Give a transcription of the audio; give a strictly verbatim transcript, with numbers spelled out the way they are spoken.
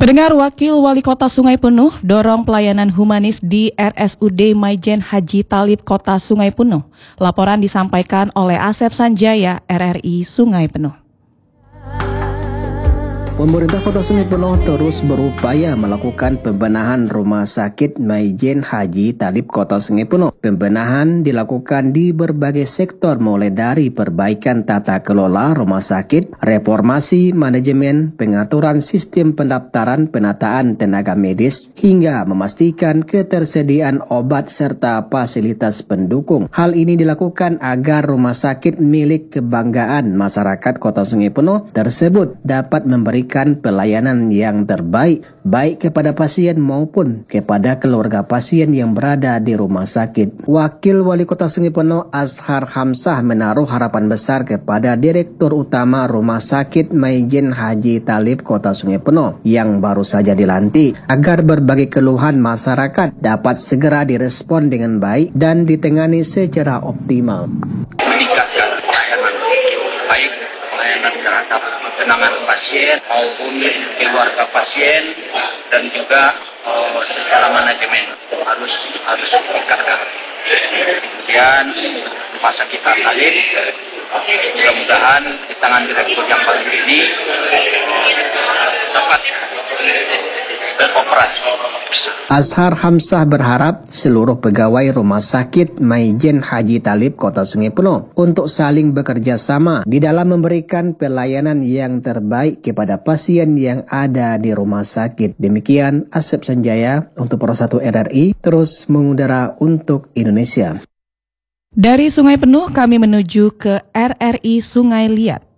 Pendengar, Wakil Wali Kota Sungai Penuh dorong pelayanan humanis di R S U D Maijen Haji Talib Kota Sungai Penuh. Laporan disampaikan oleh Asep Sanjaya, R R I Sungai Penuh. Pemerintah Kota Sungai Penuh terus berupaya melakukan pembenahan Rumah Sakit Maijen Haji Talib Kota Sungai Penuh. Pembenahan dilakukan di berbagai sektor, mulai dari perbaikan tata kelola rumah sakit, reformasi manajemen, pengaturan sistem pendaftaran penataan tenaga medis, hingga memastikan ketersediaan obat serta fasilitas pendukung. Hal ini dilakukan agar rumah sakit milik kebanggaan masyarakat Kota Sungai Penuh tersebut dapat memberikan pelayanan yang terbaik baik kepada pasien maupun kepada keluarga pasien yang berada di rumah sakit. Wakil Wali Kota Sungai Penuh Azhar Hamzah menaruh harapan besar kepada Direktur Utama Rumah Sakit Maijen Haji Talib Kota Sungai Penuh yang baru saja dilantik agar berbagai keluhan masyarakat dapat segera direspon dengan baik dan ditangani secara optimal. Meningkatkan pelayanan baik pelayanan terhadap penanganan pasien maupun keluarga pasien, dan juga uh, secara manajemen harus harus ditingkatkan. Kemudian rumah sakit Talib, mudah-mudahan di tangan direktur yang baru ini uh, dapat beroperasi. Azhar Hamzah berharap seluruh pegawai Rumah Sakit Maijen Haji Talib Kota Sungai Penuh untuk saling bekerja sama di dalam memberikan pelayanan yang terbaik kepada pasien yang ada di rumah sakit. Demikian Asep Sanjaya untuk Pro satu R R I, terus mengudara untuk Indonesia. Dari Sungai Penuh kami menuju ke R R I Sungai Liat.